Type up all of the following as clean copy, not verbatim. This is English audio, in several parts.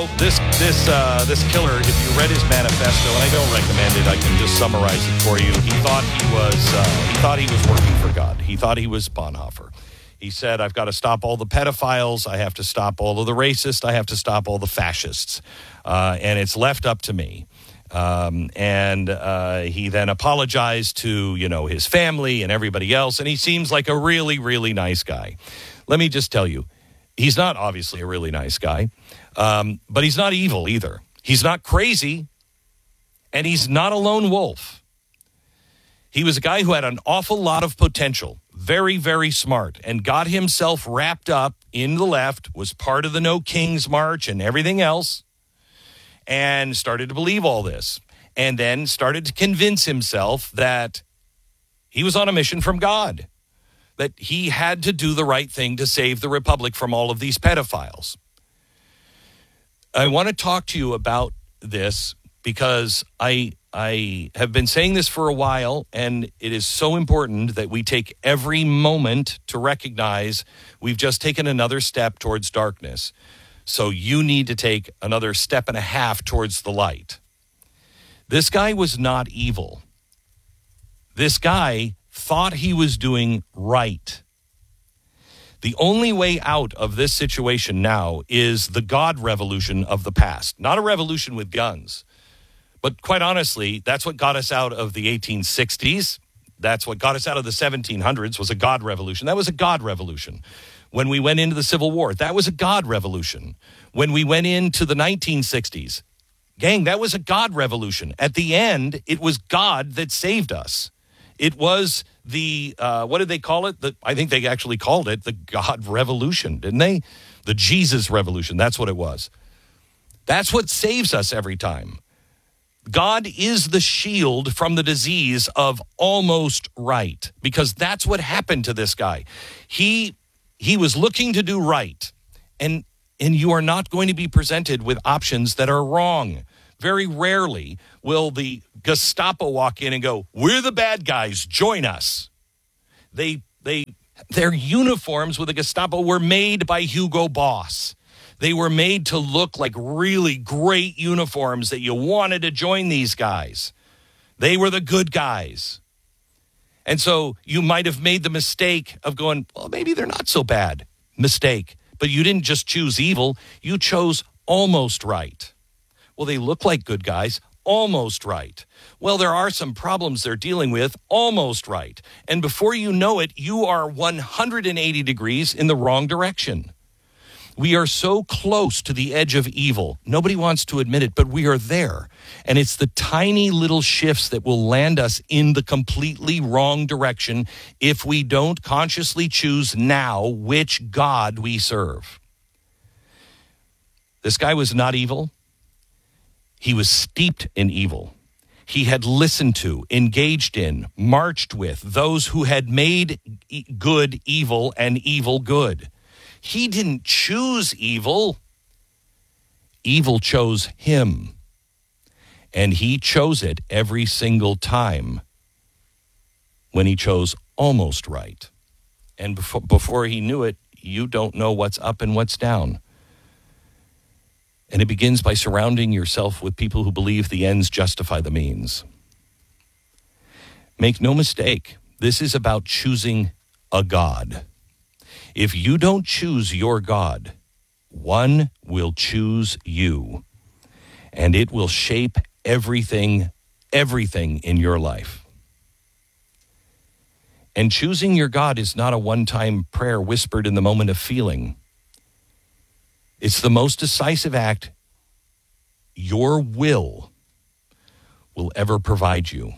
this killer, if you read his manifesto, and I don't recommend it, I can just summarize it for you. He thought he was working for God. He thought he was Bonhoeffer. He said, I've got to stop all the pedophiles. I have to stop all of the racists. I have to stop all the fascists. And it's left up to me. He then apologized to, his family and everybody else. And he seems like a really, really nice guy. Let me just tell you, he's not obviously a really nice guy, but he's not evil either. He's not crazy, and he's not a lone wolf. He was a guy who had an awful lot of potential, very, very smart, and got himself wrapped up in the left, was part of the No Kings March and everything else, and started to believe all this, and then started to convince himself that he was on a mission from God, that he had to do the right thing to save the republic from all of these pedophiles. I want to talk to you about this because I have been saying this for a while, and it is so important that we take every moment to recognize we've just taken another step towards darkness. So you need to take another step and a half towards the light. This guy was not evil. This guy thought he was doing right. The only way out of this situation now is the God revolution of the past, not a revolution with guns. But quite honestly, that's what got us out of the 1860s. That's what got us out of the 1700s, was a God revolution. That was a God revolution. When we went into the Civil War, that was a God revolution. When we went into the 1960s, gang, that was a God revolution. At the end, it was God that saved us. It was the, what did they call it? I think they actually called it the God Revolution, didn't they? The Jesus Revolution, that's what it was. That's what saves us every time. God is the shield from the disease of almost right, because that's what happened to this guy. He was looking to do right, and you are not going to be presented with options that are wrong. Very rarely will the Gestapo walk in and go, we're the bad guys, join us. Their uniforms with the Gestapo were made by Hugo Boss. They were made to look like really great uniforms that you wanted to join these guys. They were the good guys. And so you might have made the mistake of going, well, maybe they're not so bad. Mistake. But you didn't just choose evil. You chose almost right. Well, they look like good guys. Almost right. Well, there are some problems they're dealing with. Almost right. And before you know it, you are 180 degrees in the wrong direction. We are so close to the edge of evil. Nobody wants to admit it, but we are there. And it's the tiny little shifts that will land us in the completely wrong direction if we don't consciously choose now which God we serve. This guy was not evil. He was steeped in evil. He had listened to, engaged in, marched with those who had made good evil and evil good. He didn't choose evil. Evil chose him. And he chose it every single time when he chose almost right. And before he knew it, you don't know what's up and what's down. And it begins by surrounding yourself with people who believe the ends justify the means. Make no mistake, this is about choosing a God. If you don't choose your God, one will choose you, and it will shape everything in your life. And choosing your God is not a one-time prayer whispered in the moment of feeling. It's the most decisive act your will ever provide you.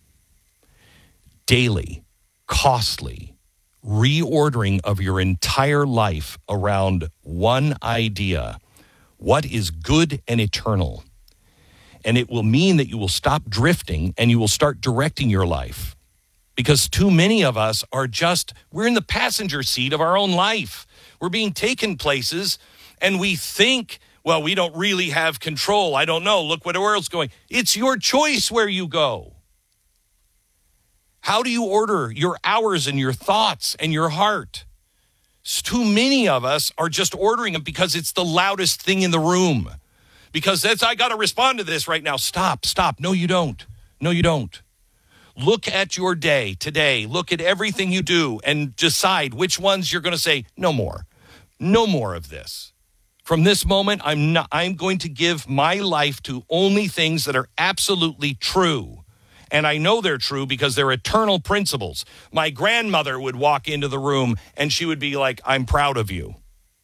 Daily, costly, reordering of your entire life around one idea, what is good and eternal. And it will mean that you will stop drifting and you will start directing your life. Because too many of us we're in the passenger seat of our own life. We're being taken places and we think, well, we don't really have control. I don't know. Look where the world's going. It's your choice where you go. How do you order your hours and your thoughts and your heart? Too many of us are just ordering them because it's the loudest thing in the room. because I got to respond to this right now. Stop. No, you don't. No, you don't. Look at your day today. Look at everything you do and decide which ones you're going to say, no more. No more of this. From this moment, I'm going to give my life to only things that are absolutely true. And I know they're true because they're eternal principles. My grandmother would walk into the room and she would be like, I'm proud of you.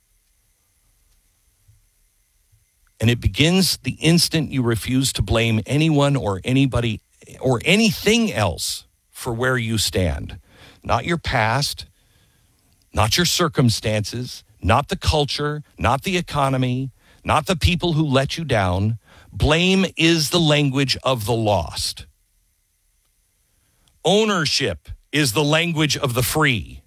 And it begins the instant you refuse to blame anyone or anybody or anything else for where you stand. Not your past, not your circumstances, not the culture, not the economy, not the people who let you down. Blame is the language of the lost. Ownership is the language of the free.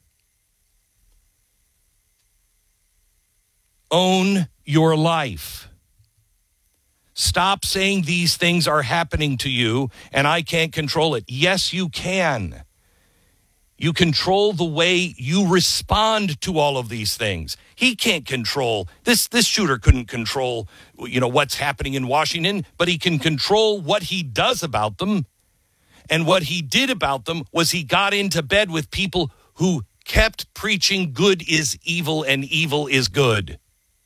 Own your life. Stop saying these things are happening to you and I can't control it. Yes, you can. You control the way you respond to all of these things. He can't control, this shooter couldn't control, what's happening in Washington, but he can control what he does about them. And what he did about them was he got into bed with people who kept preaching good is evil and evil is good.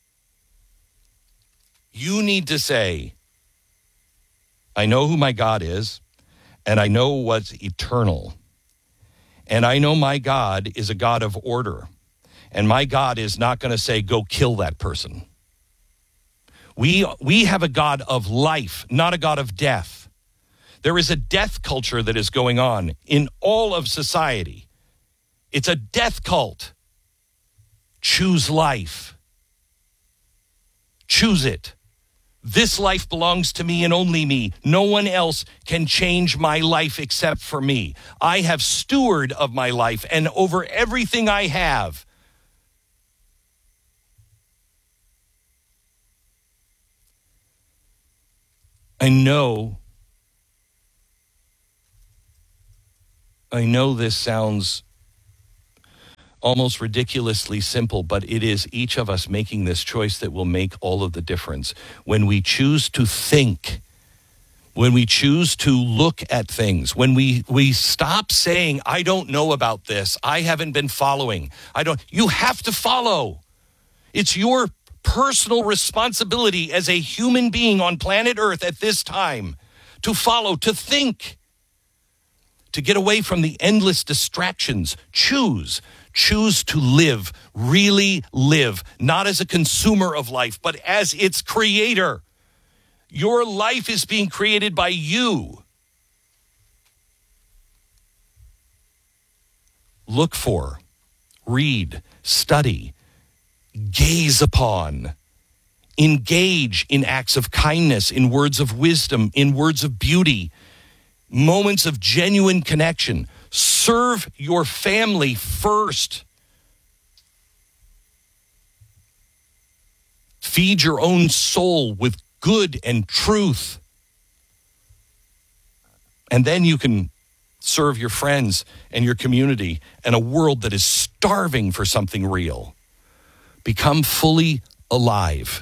You need to say, I know who my God is, and I know what's eternal. And I know my God is a God of order. And my God is not going to say, go kill that person. We have a God of life, not a God of death. There is a death culture that is going on in all of society. It's a death cult. Choose life. Choose it. This life belongs to me and only me. No one else can change my life except for me. I have steward of my life, and over everything I have, I know this sounds almost ridiculously simple, but it is each of us making this choice that will make all of the difference. When we choose to think, when we choose to look at things, when we stop saying, I don't know about this, I haven't been following, you have to follow. It's your personal responsibility as a human being on planet Earth at this time to follow, to think, to get away from the endless distractions. Choose to live, really live, not as a consumer of life, but as its creator. Your life is being created by you. Look for, read, study, gaze upon, engage in acts of kindness, in words of wisdom, in words of beauty, moments of genuine connection. Serve your family first. Feed your own soul with good and truth. And then you can serve your friends and your community and a world that is starving for something real. Become fully alive.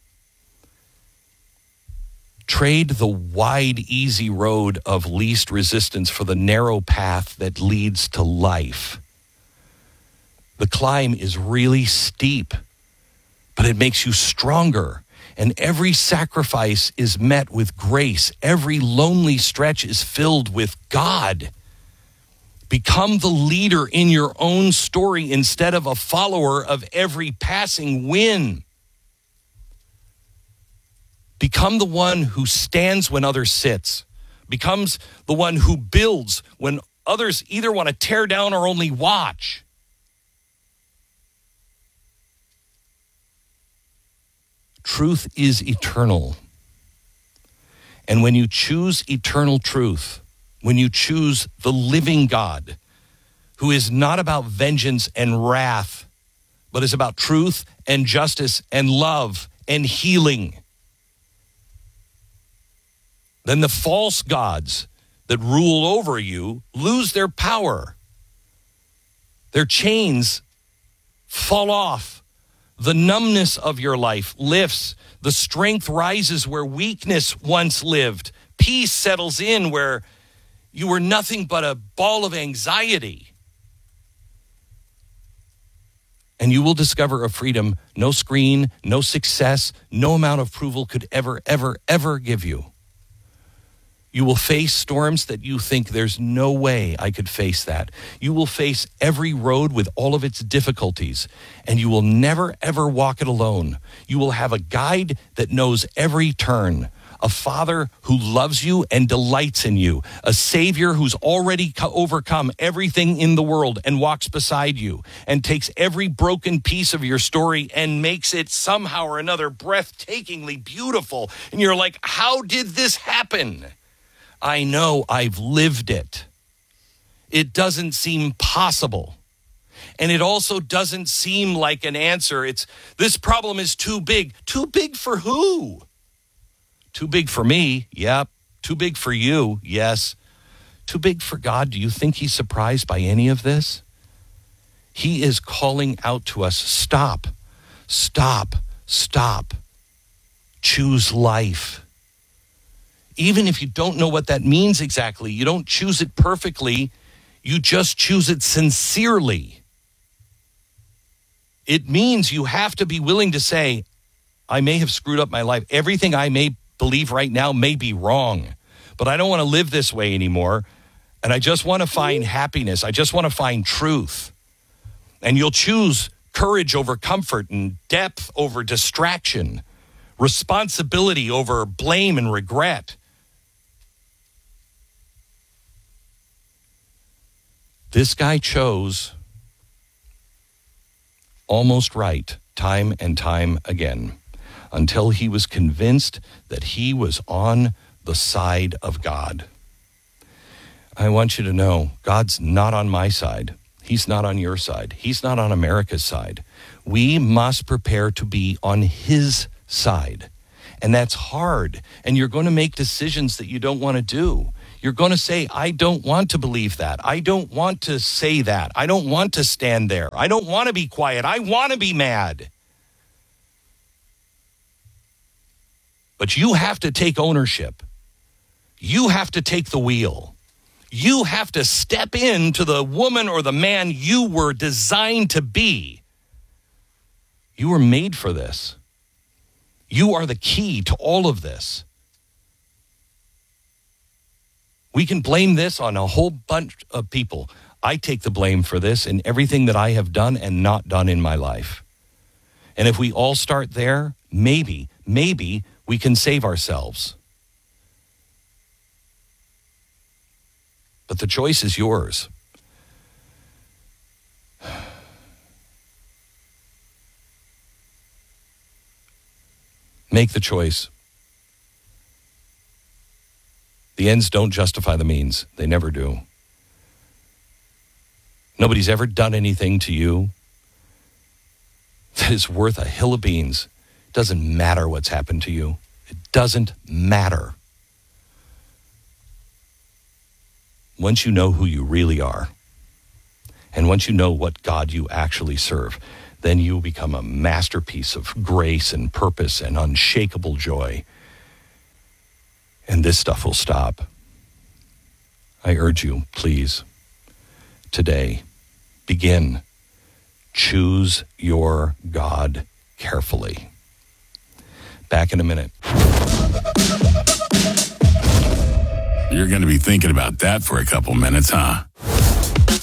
Trade the wide, easy road of least resistance for the narrow path that leads to life. The climb is really steep, but it makes you stronger. And every sacrifice is met with grace. Every lonely stretch is filled with God. Become the leader in your own story instead of a follower of every passing wind. Become the one who stands when others sits. Becomes the one who builds when others either want to tear down or only watch. Truth is eternal. And when you choose eternal truth, when you choose the living God, who is not about vengeance and wrath, but is about truth and justice and love and healing, then the false gods that rule over you lose their power. Their chains fall off. The numbness of your life lifts. The strength rises where weakness once lived. Peace settles in where you were nothing but a ball of anxiety. And you will discover a freedom no screen, no success, no amount of approval could ever, ever, ever give you. You will face storms that you think there's no way I could face that. You will face every road with all of its difficulties, and you will never, ever walk it alone. You will have a guide that knows every turn, a father who loves you and delights in you, a savior who's already overcome everything in the world and walks beside you and takes every broken piece of your story and makes it somehow or another breathtakingly beautiful. And you're like, how did this happen? I know, I've lived it. It doesn't seem possible. And it also doesn't seem like an answer. This problem is too big. Too big for who? Too big for me? Yep. Too big for you? Yes. Too big for God? Do you think he's surprised by any of this? He is calling out to us, stop, stop, stop. Choose life. Even if you don't know what that means exactly, you don't choose it perfectly, you just choose it sincerely. It means you have to be willing to say, I may have screwed up my life. Everything I may believe right now may be wrong, but I don't want to live this way anymore. And I just want to find happiness. I just want to find truth. And you'll choose courage over comfort and depth over distraction, responsibility over blame and regret. This guy chose almost right time and time again until he was convinced that he was on the side of God. I want you to know, God's not on my side. He's not on your side. He's not on America's side. We must prepare to be on his side. And that's hard. And you're going to make decisions that you don't want to do. You're going to say, I don't want to believe that. I don't want to say that. I don't want to stand there. I don't want to be quiet. I want to be mad. But you have to take ownership. You have to take the wheel. You have to step into the woman or the man you were designed to be. You were made for this. You are the key to all of this. We can blame this on a whole bunch of people. I take the blame for this and everything that I have done and not done in my life. And if we all start there, maybe we can save ourselves. But the choice is yours. Make the choice. The ends don't justify the means. They never do. Nobody's ever done anything to you that is worth a hill of beans. It doesn't matter what's happened to you. It doesn't matter. Once you know who you really are, and once you know what God you actually serve, then you will become a masterpiece of grace and purpose and unshakable joy. And this stuff will stop. I urge you, please, today, begin. Choose your God carefully. Back in a minute. You're going to be thinking about that for a couple minutes, huh?